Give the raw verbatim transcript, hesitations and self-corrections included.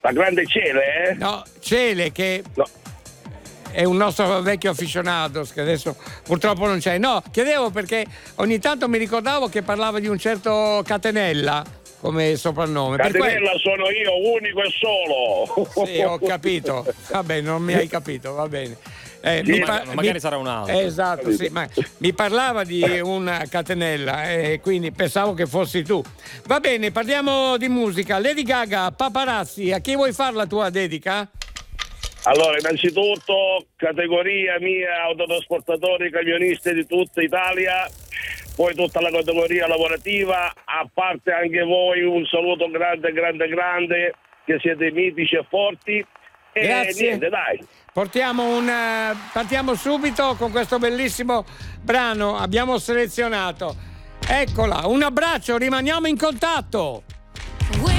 La grande Cele, eh? No, Cele che... No. È un nostro vecchio aficionado che adesso purtroppo non c'è. No, chiedevo perché ogni tanto mi ricordavo che parlava di un certo Catenella come soprannome. Catenella per sono io, unico e solo. Sì, ho capito. Vabbè, non mi hai capito, va bene. Eh, Sì, mi ma- pa- magari mi- sarà un altro. Esatto, sì, ma mi parlava di una Catenella e quindi pensavo che fossi tu. Va bene, parliamo di musica. Lady Gaga, Paparazzi, a chi vuoi fare la tua dedica? Allora, innanzitutto, categoria mia, autotrasportatori, camionisti di tutta Italia, poi tutta la categoria lavorativa, a parte anche voi, un saluto grande, grande, grande, che siete mitici e forti. E Grazie. niente, dai. Portiamo un, eh, partiamo subito con questo bellissimo brano, abbiamo selezionato. Eccola, un abbraccio, rimaniamo in contatto.